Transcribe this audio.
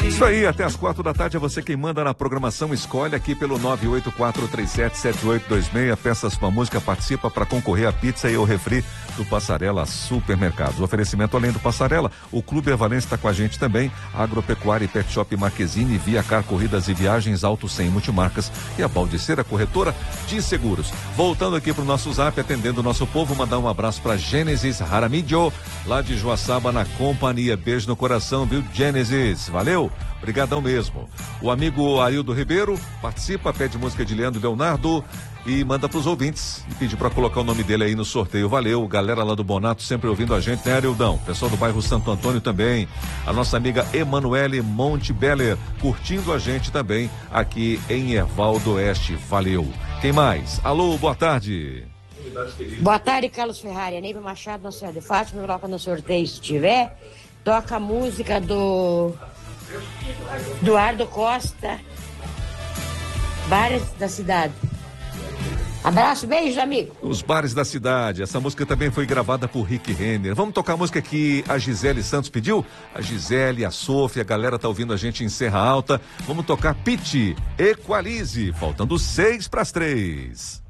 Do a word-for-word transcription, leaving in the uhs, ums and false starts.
Isso aí, até as quatro da tarde é você quem manda na programação. Escolhe aqui pelo nove oito quatro três sete sete oito dois seis. Peça sua música, participa para concorrer a pizza e o refri do Passarela Supermercados. O oferecimento além do Passarela, o Clube Ervalense está com a gente também. Agropecuária e Pet Shop Marquezine, Via Car Corridas e Viagens, Auto cem Multimarcas e a Baldiceira Corretora de Seguros. Voltando aqui para o nosso zap, atendendo o nosso povo, mandar um abraço para Gênesis Haramidio, lá de Joaçaba, na companhia. Beijo no coração, viu, Gênesis? Valeu, obrigadão mesmo. O amigo Arildo Ribeiro participa, pede música de Leandro Leonardo e manda para os ouvintes e pede para colocar o nome dele aí no sorteio. Valeu, galera lá do Bonato sempre ouvindo a gente, né, Arildão? Pessoal do bairro Santo Antônio também. A nossa amiga Emanuele Montebeller curtindo a gente também aqui em Erval do Oeste. Valeu. Quem mais? Alô, boa tarde. Boa tarde, Carlos Ferrari. Aníbal Machado, Nossa Senhora de Fátima, coloca no sorteio se tiver. Toca a música do Eduardo Costa, Bares da Cidade. Abraço, beijos, amigo. Os Bares da Cidade. Essa música também foi gravada por Rick Renner. Vamos tocar a música que a Gisele Santos pediu? A Gisele, a Sofia, a galera tá ouvindo a gente em Serra Alta. Vamos tocar Pitty, Equalize. Faltando seis para as três.